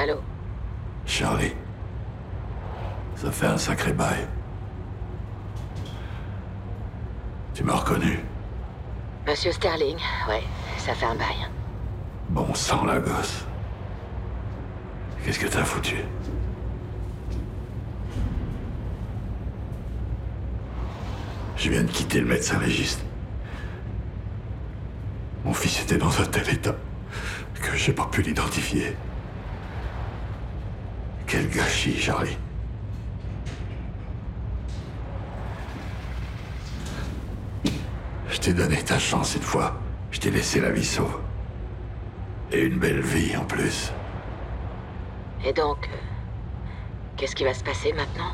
Allô? Charlie, ça fait un sacré bail. Tu m'as reconnu? Monsieur Sterling, ouais, ça fait un bail. Bon sang, la gosse. Qu'est-ce que t'as foutu? Je viens de quitter le médecin légiste. Mon fils était dans un tel état que j'ai pas pu l'identifier. Quel gâchis, Charlie. Je t'ai donné ta chance une fois. Je t'ai laissé la vie sauve. Et une belle vie en plus. Et donc, qu'est-ce qui va se passer maintenant?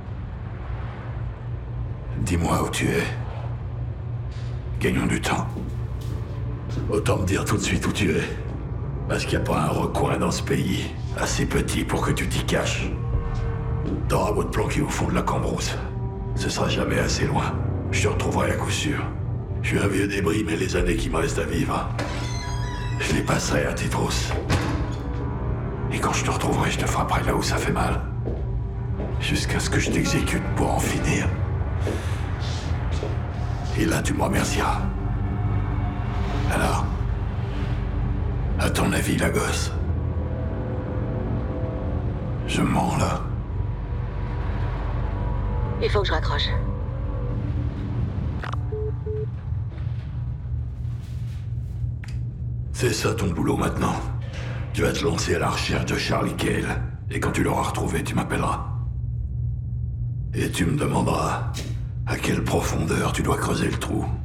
Dis-moi où tu es. Gagnons du temps. Autant me dire tout de suite où tu es. Parce qu'il n'y a pas un recoin dans ce pays assez petit pour que tu t'y caches. T'auras beau te planquer au fond de la cambrousse. Ce sera jamais assez loin. Je te retrouverai à coup sûr. Je suis un vieux débris, mais les années qui me restent à vivre, je les passerai à tes trousses. Et quand je te retrouverai, je te frapperai là où ça fait mal. Jusqu'à ce que je t'exécute pour en finir. Et là, tu me remercieras. Alors, à ton avis, la gosse? Je mens, là. Il faut que je raccroche. C'est ça ton boulot maintenant. Tu vas te lancer à la recherche de Charlie Cale. Et quand tu l'auras retrouvé, tu m'appelleras. Et tu me demanderas à quelle profondeur tu dois creuser le trou.